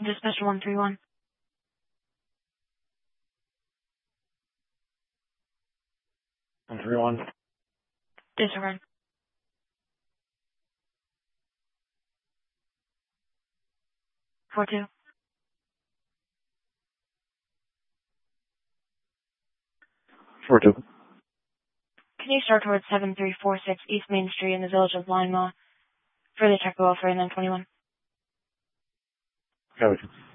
Dispatcher 131. 131. Disregard. 42. 42. Can you start towards 7346 East Main Street in the village of Lima? Further check the welfare and then 21. Copy.